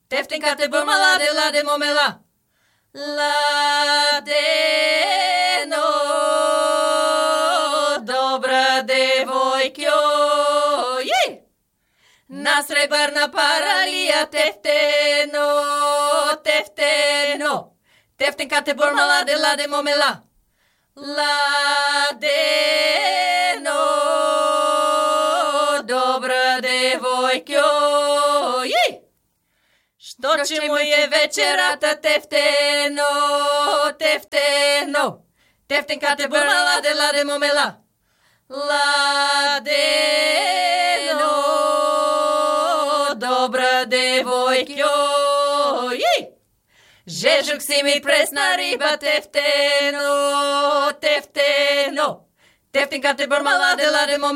Тефтенка те бурма, ладе, момела. Ладено, добра девойкјо. На сребърна паралија тефтено. Тефтенка те бурма, ладе, момела. Ладено, добра девојкјо. Што ќе му е вечерата тефтено. Тефтенка те бурма, ладе, момела. Ладено, добра девојкјо. Жежук си ми пресна риба тефтено. Тефтенка те бурма, ладе, момела.